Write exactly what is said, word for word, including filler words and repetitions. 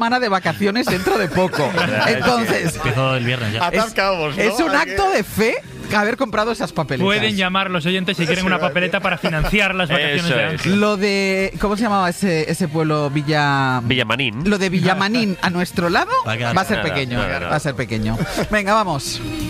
semana de vacaciones dentro de poco. Entonces, empezó el viernes ya. Es, es un acto de fe haber comprado esas papeletas. Pueden llamar los oyentes si quieren una papeleta para financiar las vacaciones Eso de es. Ángel. Lo de... ¿Cómo se llamaba ese, ese pueblo? Villa... Villamanín. Lo de Villamanín a nuestro lado Va a quedar va a ser nada, pequeño. nada, nada. Va a ser pequeño. Venga, vamos.